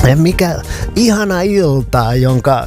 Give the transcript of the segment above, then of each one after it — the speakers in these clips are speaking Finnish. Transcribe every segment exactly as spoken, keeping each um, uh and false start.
Mikä ihana ilta, jonka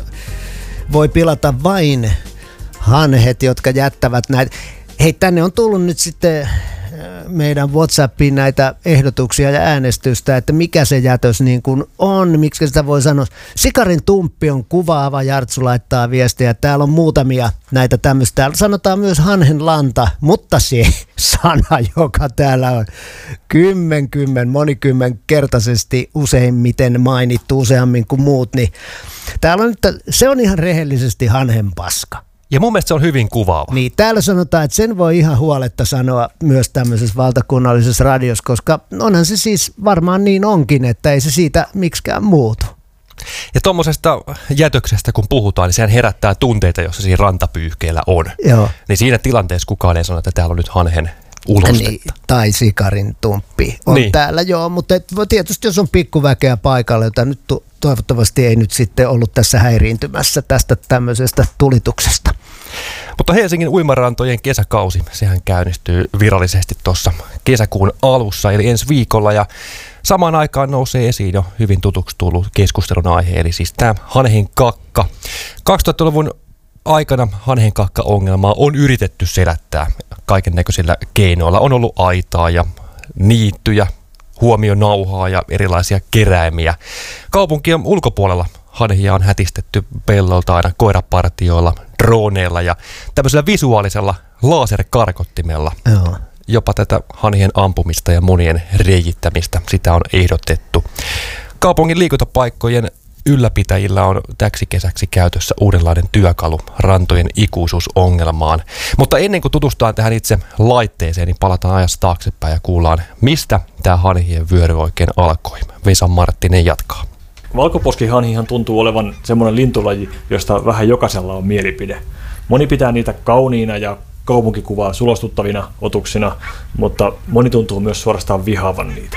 voi pilata vain hanhet, jotka jättävät näitä. Hei, tänne on tullut nyt sitten meidän WhatsAppiin näitä ehdotuksia ja äänestystä, että mikä se jätös niin kuin on, miksi sitä voi sanoa. Sikarin tumppi on kuvaava, Jartsu laittaa viestiä. Täällä on muutamia näitä tämmöistä. Täällä sanotaan myös hanhenlanta, mutta se sana, joka täällä on kymmenkymmen, monikymmenkertaisesti useimmiten mainittu, useammin kuin muut, niin täällä on nyt, se on ihan rehellisesti hanhenpaska. Ja mun mielestä se on hyvin kuvaava. Niin, täällä sanotaan, että sen voi ihan huoletta sanoa myös tämmöisessä valtakunnallisessa radiossa, koska onhan se siis varmaan niin onkin, että ei se siitä miksikään muutu. Ja tuommoisesta jätöksestä kun puhutaan, niin sehän herättää tunteita, jossa siinä rantapyyhkeellä on. Joo. Niin siinä tilanteessa kukaan ei sano, että täällä on nyt hanhen ulostetta. Niin, tai sikarin tumppi on niin täällä, joo, mutta et, tietysti jos on pikkuväkeä paikalla, jota nyt to- toivottavasti ei nyt sitten ollut tässä häiriintymässä tästä tämmöisestä tulituksesta. Mutta Helsingin uimarantojen kesäkausi, sehän käynnistyy virallisesti tuossa kesäkuun alussa, eli ensi viikolla, ja samaan aikaan nousee esiin jo hyvin tutuksi tullut keskustelun aihe, eli siis tämä hanhenkakka. kaksituhattaluvun aikana hanhenkakka-ongelmaa on yritetty selättää kaiken näköisillä keinoilla. On ollut aitaa ja niittyjä, huomionauhaa ja erilaisia keräimiä. Kaupunkien ulkopuolella hanhia on hätistetty pellolta aina koirapartioilla, droneilla ja tämmöisellä visuaalisella laserkarkottimella. Joo. Jopa tätä hanhien ampumista ja monien reijittämistä, sitä on ehdotettu. Kaupungin liikuntapaikkojen ylläpitäjillä on täksi kesäksi käytössä uudenlainen työkalu rantojen ikuisuusongelmaan. Mutta ennen kuin tutustutaan tähän itse laitteeseen, niin palataan ajassa taaksepäin ja kuullaan, mistä tämä hanhien vyöry oikein alkoi. Vesa Marttinen jatkaa. Valkoposkihanhihan tuntuu olevan semmoinen lintulaji, josta vähän jokaisella on mielipide. Moni pitää niitä kauniina ja kaupunkikuvaa sulostuttavina otuksina, mutta moni tuntuu myös suorastaan vihaavan niitä.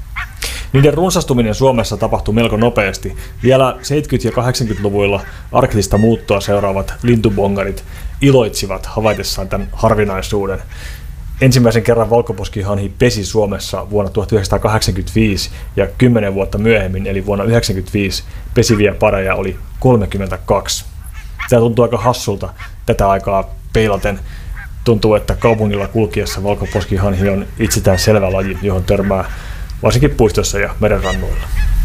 Niiden runsastuminen Suomessa tapahtui melko nopeasti. Vielä seitsemänkymmentä- ja kahdeksankymmentäluvuilla arktista muuttoa seuraavat lintubongarit iloitsivat havaitessaan tämän harvinaisuuden. Ensimmäisen kerran valkoposkihanhi pesi Suomessa vuonna tuhatyhdeksänsataakahdeksankymmentäviisi ja kymmenen vuotta myöhemmin, eli vuonna yhdeksänkymmentäviisi, pesiviä pareja oli kolmekymmentäkaksi. Tämä tuntuu aika hassulta tätä aikaa peilaten. Tuntuu, että kaupungilla kulkiessa valkoposkihanhi on itsestään selvä laji, johon törmää varsinkin puistossa ja merenrannoilla.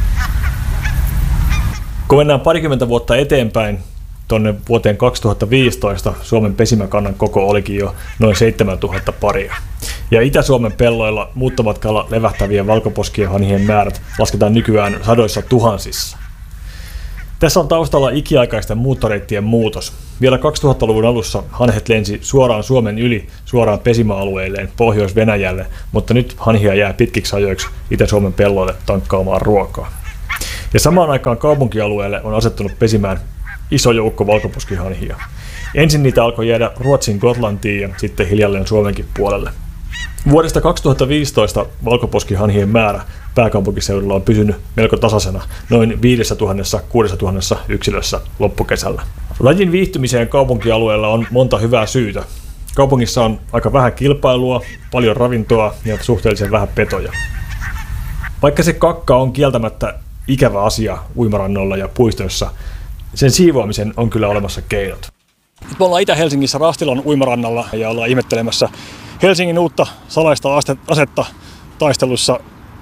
Kun mennään parikymmentä vuotta eteenpäin, tuonne vuoteen kaksituhattaviisitoista Suomen pesimäkannan koko olikin jo noin seitsemäntuhatta paria. Ja Itä-Suomen pelloilla muuttomatkalla levähtävien valkoposkien hanhien määrät lasketaan nykyään sadoissa tuhansissa. Tässä on taustalla ikiaikaisten muuttoreittien muutos. Vielä kaksituhattaluvun alussa hanhet lensi suoraan Suomen yli suoraan pesimäalueilleen Pohjois-Venäjälle, mutta nyt hanhia jää pitkiksi ajoiksi Itä-Suomen pelloille tankkaamaan ruokaa. Ja samaan aikaan kaupunkialueelle on asettunut pesimään iso joukko valkoposkihanhia. Ensin niitä alkoi jäädä Ruotsin Gotlantiin ja sitten hiljalleen Suomenkin puolelle. Vuodesta kaksituhattaviisitoista valkoposkihanhien määrä pääkaupunkiseudulla on pysynyt melko tasaisena, noin viisituhatta kuusi tuhatta yksilössä loppukesällä. Lajin viihtymiseen kaupunkialueella on monta hyvää syytä. Kaupungissa on aika vähän kilpailua, paljon ravintoa ja suhteellisen vähän petoja. Vaikka se kakka on kieltämättä ikävä asia uimarannoilla ja puistoissa, sen siivoamisen on kyllä olemassa keinot. Me ollaan Itä-Helsingissä Rastilon uimarannalla ja ollaan ihmettelemässä Helsingin uutta salaista asetta taistelussa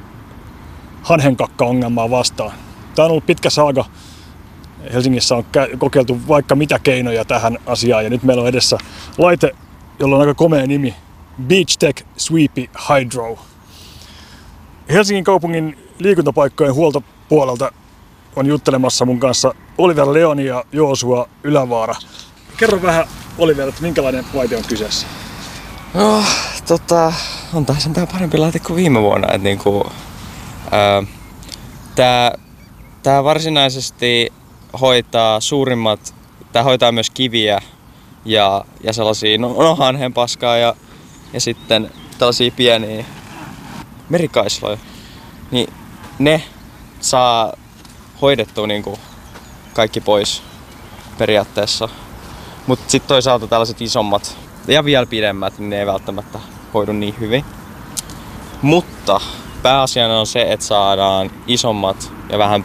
hanhenkakka-ongelmaa vastaan. Tämä on ollut pitkä saaga. Helsingissä on kokeiltu vaikka mitä keinoja tähän asiaan ja nyt meillä on edessä laite, jolla on aika komea nimi, Beach Tech Sweepy Hydro. Helsingin kaupungin liikuntapaikkojen huoltopuolelta on juttelemassa mun kanssa Oliver Leoni ja Joosua Ylävaara. Kerro vähän, Oliver, että minkälainen laite on kyseessä? No, tota, on taas tämä parempi laite kuin viime vuonna. Että niinku, ää, tää, tää varsinaisesti hoitaa suurimmat, tää hoitaa myös kiviä ja, ja sellaisia, no, no hanhenpaskaa ja, ja sitten tällaisia pieniä merikaisloja. Niin ne saa hoidettua niinku kaikki pois periaatteessa. Mutta sitten toisaalta tällaiset isommat ja vielä pidemmät, niin ne ei välttämättä hoidu niin hyvin. Mutta pääasiana on se, että saadaan isommat ja vähän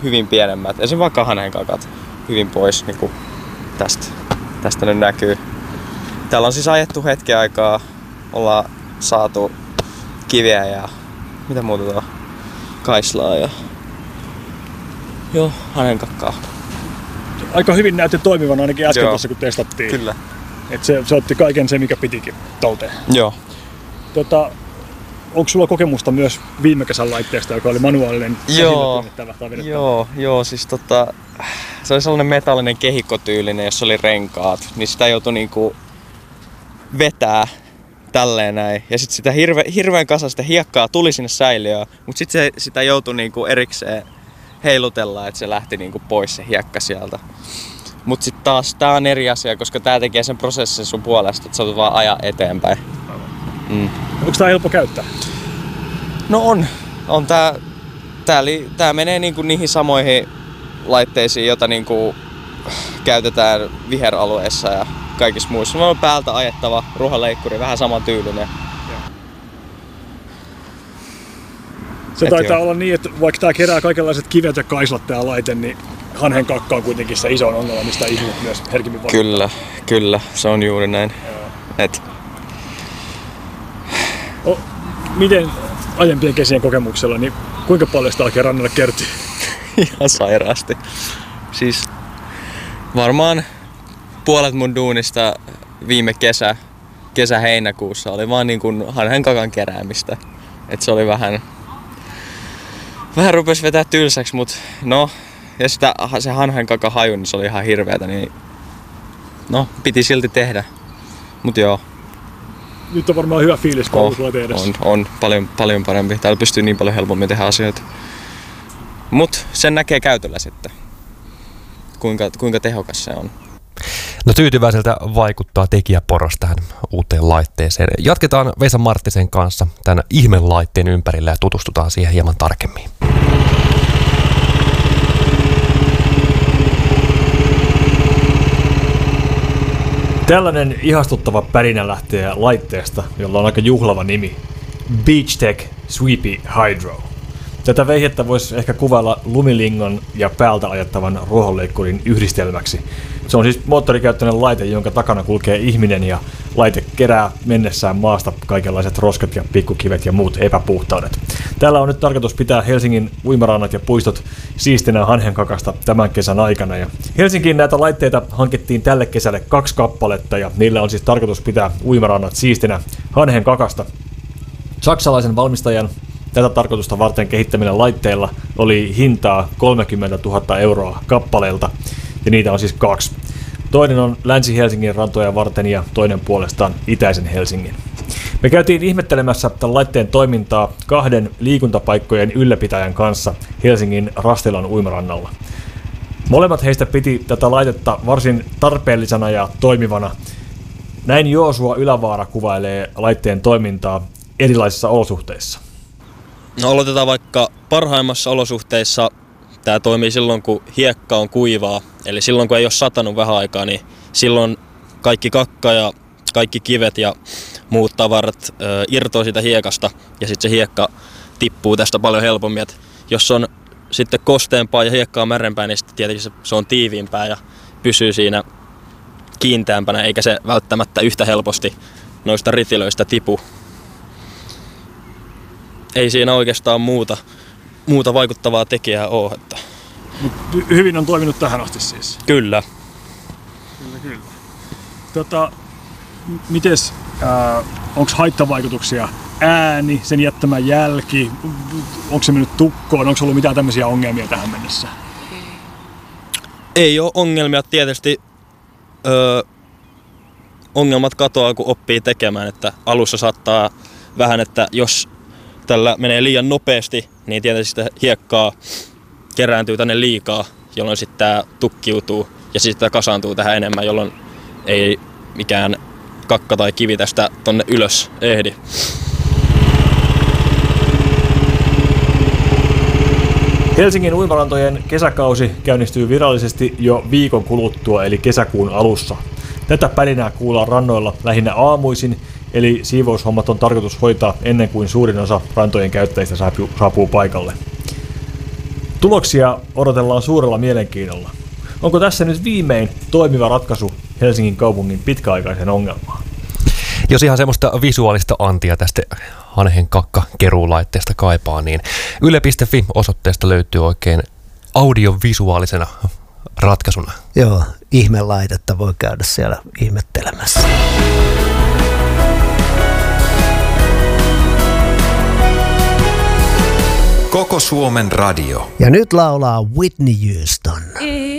hyvin pienemmät. Esimerkiksi vaikka hanhenkakat hyvin pois, niin kuin tästä, tästä nyt näkyy. Täällä on siis ajettu hetken aikaa, ollaan saatu kiviä ja mitä muuta tuo, kaislaa ja joo, hanenkakkaa. Aika hyvin näytti toimivan ainakin äsken Joo. tuossa kun testattiin. Kyllä. Et se, se otti kaiken se, mikä pitikin talteen. Joo. Tota, onko sulla kokemusta myös viime kesän laitteesta, joka oli manuaalinen Joo, käsillä tai vedettävä? joo, joo, siis tota, se oli sellainen metallinen kehikkotyylinen, jossa oli renkaat, niin sitä joutui niinku vetää tälleen näin. Ja sit sitä hirve, hirveän kasa sitä hiekkaa tuli sinne säiliöön, mut sit se, sitä joutui niinku erikseen heilutella, että se lähti niinku pois se hiekka sieltä. Mut sit taas tää on eri asia, koska tää tekee sen prosessin sun puolesta, että sä voit vaan ajaa eteenpäin. Mm. Onko tää helppo käyttää? No on. on tää, tää, li, tää menee niinku niihin samoihin laitteisiin, joita niinku käytetään viheralueissa ja kaikissa muissa. On päältä ajettava ruohonleikkuri, vähän saman tyylinen. Se Et taitaa joo. olla niin, että vaikka tää kerää kaikenlaiset kivet ja kaislat tää laite, niin hanhenkakka on kuitenkin se iso ongelma, mistä ihmiset myös herkimmin valittaa. Kyllä, kyllä, se on juuri näin. Et, O, miten aiempien kesien kokemuksella, niin kuinka paljon sitä oikein rannalle kertyy? ihan sairaasti. Siis varmaan puolet mun duunista viime kesä, kesä-heinäkuussa oli vaan niin kuin hanhenkakan keräämistä. Et se oli vähän, vähän rupesi vetää tylsäksi, mut no, ja sitä, se hanhenkaka haju, niin se oli ihan hirveätä, niin no, piti silti tehdä. Mut joo. Nyt on varmaan hyvä fiilis, kun Oh, sulla tehdessä. on, on paljon, paljon parempi. Täällä pystyy niin paljon helpommin tehdä asioita. Mut sen näkee käytöllä sitten, kuinka, kuinka tehokas se on. No tyytyväiseltä vaikuttaa tekijäporras tähän uuteen laitteeseen. Jatketaan Vesa Marttisen kanssa tämän ihmelaitteen ympärillä ja tutustutaan siihen hieman tarkemmin. Tällainen ihastuttava pärinä lähtee laitteesta, jolla on aika juhlava nimi. BeachTech Sweepy Hydro. Tätä vehjettä voisi ehkä kuvailla lumilingon ja päältä ajettavan ruohonleikkurin yhdistelmäksi. Se on siis moottorikäyttöinen laite, jonka takana kulkee ihminen ja laite kerää mennessään maasta kaikenlaiset roskat ja pikkukivet ja muut epäpuhtaudet. Täällä on nyt tarkoitus pitää Helsingin uimarannat ja puistot siistinä hanhenkakasta tämän kesän aikana. Ja Helsinkiin näitä laitteita hankittiin tälle kesälle kaksi kappaletta ja niillä on siis tarkoitus pitää uimarannat siistinä hanhenkakasta. Saksalaisen valmistajan tätä tarkoitusta varten kehittämillä laitteilla oli hintaa kolmekymmentätuhatta euroa kappaleelta, ja niitä on siis kaksi. Toinen on Länsi-Helsingin rantoja varten ja toinen puolestaan Itäisen Helsingin. Me käytiin ihmettelemässä tämän laitteen toimintaa kahden liikuntapaikkojen ylläpitäjän kanssa Helsingin Rastilan uimarannalla. Molemmat heistä piti tätä laitetta varsin tarpeellisena ja toimivana. Näin Joosua Ylävaara kuvailee laitteen toimintaa erilaisissa olosuhteissa. No aloitetaan vaikka parhaimmassa olosuhteissa. Tämä toimii silloin, kun hiekka on kuivaa. Eli silloin, kun ei ole satanut vähän aikaa, niin silloin kaikki kakka ja kaikki kivet ja muut tavarat ö, irtoaa siitä hiekasta. Ja sitten se hiekka tippuu tästä paljon helpommin. Et jos on sitten kosteampaa ja hiekkaa märempää, niin sitten tietenkin se, se on tiiviimpää ja pysyy siinä kiinteämpänä, eikä se välttämättä yhtä helposti noista ritilöistä tipu. Ei siinä oikeastaan muuta, muuta vaikuttavaa tekijää ole. Että. Mut hyvin on toiminut tähän asti siis. Kyllä. Kyllä, kyllä. Tota, m- mites, äh, onko haittavaikutuksia? Ääni, sen jättämä jälki, onko se mennyt tukkoon, onko ollut mitään tämmöisiä ongelmia tähän mennessä? Ei ole ongelmia tietysti. Öö, ongelmat katoaa, kun oppii tekemään. Että alussa saattaa vähän, että jos tällä menee liian nopeasti, niin tietysti sitä hiekkaa kerääntyy tänne liikaa, jolloin sitten tämä tukkiutuu ja sitten kasaantuu tähän enemmän, jolloin ei mikään kakka tai kivi tästä tonne ylös ehdi. Helsingin uimarantojen kesäkausi käynnistyy virallisesti jo viikon kuluttua, eli kesäkuun alussa. Tätä pärinää kuullaan rannoilla lähinnä aamuisin, eli siivoushommat on tarkoitus hoitaa ennen kuin suurin osa rantojen käyttäjistä saapuu, saapuu paikalle. Tuloksia odotellaan suurella mielenkiinnolla. Onko tässä nyt viimein toimiva ratkaisu Helsingin kaupungin pitkäaikaiseen ongelmaan? Jos ihan semmoista visuaalista antia tästä hanhen kakkakeruulaitteesta kaipaa, niin yle piste fi osoitteesta löytyy oikein audiovisuaalisena ratkaisuna. Joo, ihmelaitetta voi käydä siellä ihmettelemässä. Koko Suomen radio. Ja nyt laulaa Whitney Houston.